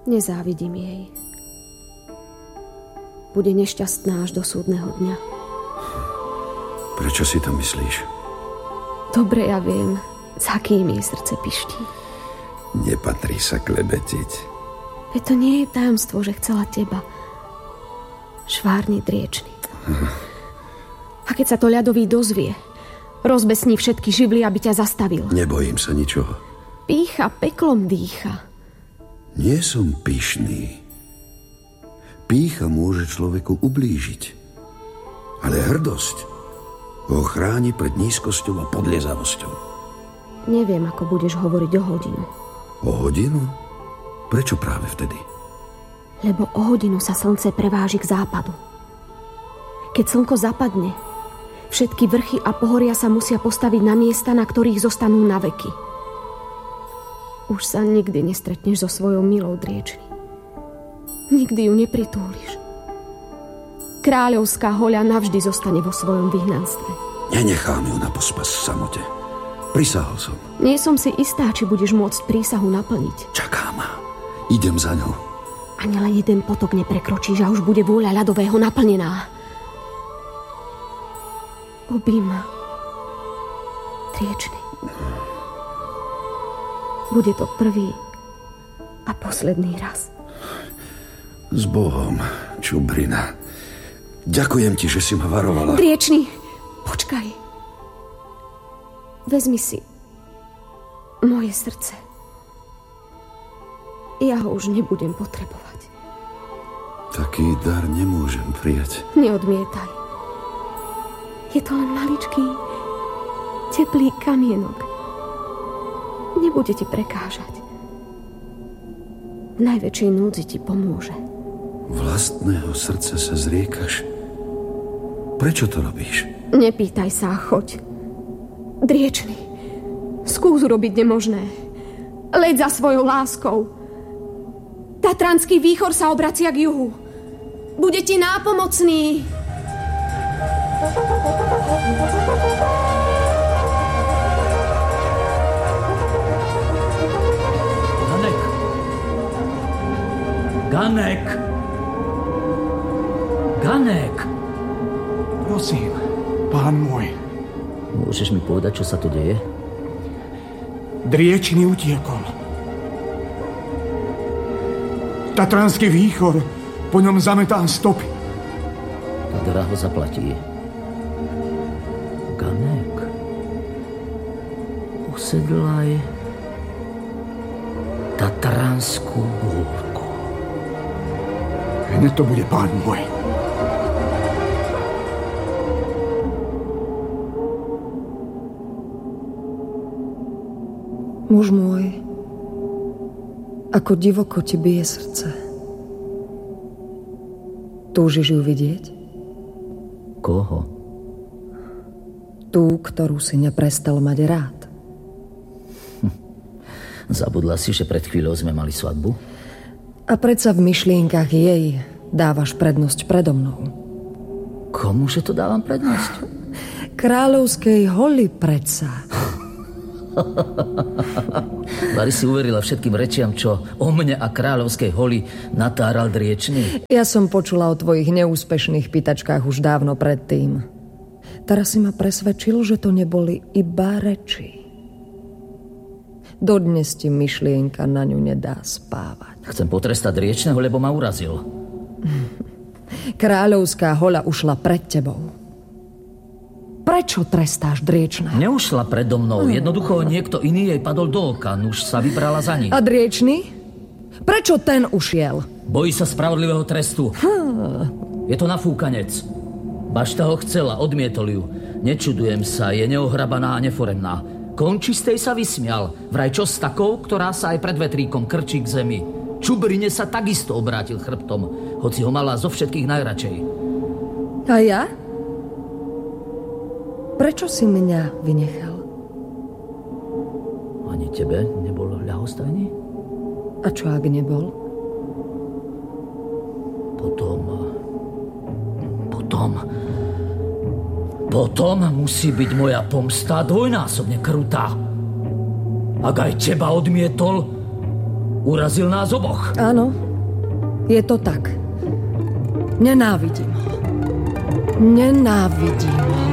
Nezávidím jej. Bude nešťastná až do súdneho dňa. Prečo si to myslíš? Dobre, ja viem, za kým jej srdce piští. Nepatrí sa klebetiť. Veď to nie je tajomstvo, že chcela teba. Švárny driečny. A keď sa to ľadový dozvie, rozbesní všetky živly, aby ťa zastavil. Nebojím sa ničoho. Pýcha peklom dýcha. Nie som pyšný. Pýcha môže človeku ublížiť. Ale hrdosť ho chráni pred nízkosťou a podliezavosťou. Neviem, ako budeš hovoriť o hodinu. O hodinu? Prečo práve vtedy? Lebo o hodinu sa slnce preváži k západu. Keď slnko zapadne, všetky vrchy a pohoria sa musia postaviť na miesta, na ktorých zostanú na veky. Už sa nikdy nestretneš so svojou milou driečny. Nikdy ju nepritúliš. Kráľovská hoľa navždy zostane vo svojom vyhnanstve. Nenechám ju na pospas v samote. Prisahol som. Nie som si istá, či budeš môcť prísahu naplniť. Čaká ma. Idem za ňou. Ani len jeden potok neprekročíš a už bude vôľa ľadového naplnená. Objím ma, driečny. Bude to prvý a posledný raz. S Bohom, Čubrina. Ďakujem ti, že si ma varovala. Driečny, počkaj. Vezmi si moje srdce. Ja ho už nebudem potrebovať. Taký dar nemôžem prijať. Neodmietaj. Je to len maličký, teplý kamienok. Nebude ti prekážať. V najväčšej núdzi ti pomôže. Vlastného srdca sa zriekaš. Prečo to robíš? Nepýtaj sa a choď. Driečny, skús urobiť nemožné. Leď za svojou láskou. Tatranský výchor sa obracia k juhu. Bude ti nápomocný. Ganek! Ganek! Prosím, pán môj. Môžeš mi povedať, čo sa tu deje? Driečný utiekol. Tatranský výchor po ňom zametá stopy. To draho zaplatí. Ganek. Usedlaj Tatranskú búrku. Hneď to bude, pán môj. Muž môj, ako divoko ti bije srdce. Túžiš ju vidieť? Koho? Tú, ktorú si neprestal mať rád. Zabudla si, že pred chvíľou sme mali svadbu? A predsa v myšlienkach jej dávaš prednosť predo mnou. Komuže to dávam prednosť? Kráľovskej holi predsa. Bari si uverila všetkým rečiam, čo o mne a kráľovskej holi natáral driečný? Ja som počula o tvojich neúspešných pýtačkách už dávno predtým. Teraz si ma presvedčil, že to neboli iba reči. Dodnes ti myšlienka na ňu nedá spávať. Chcem potrestať driečného, lebo ma urazil. Kráľovská hoľa ušla pred tebou. Prečo trestáš driečného? Neušla predo mnou. Jednoducho niekto iný jej padol do oka. Už sa vybrala za ním. A driečný? Prečo ten ušiel? Bojí sa spravodlivého trestu. Je to nafúkanec. Bašta ho chcela, odmietol ju. Nečudujem sa, je neohrabaná a neforemná. Končistej sa vysmial. Vraj čo s takou, ktorá sa aj pred vetríkom krčí k zemi. Čubrine sa takisto obrátil chrbtom, hoci ho mala zo všetkých najradšej. A ja? Prečo si mňa vynechal? Ani tebe nebol ľahostajný? A čo ak nebol? Potom musí byť moja pomsta dvojnásobne krutá. Ak aj teba odmietol, Urazil nás oboch. Áno, je to tak. Nenávidím ho. Nenávidím ho.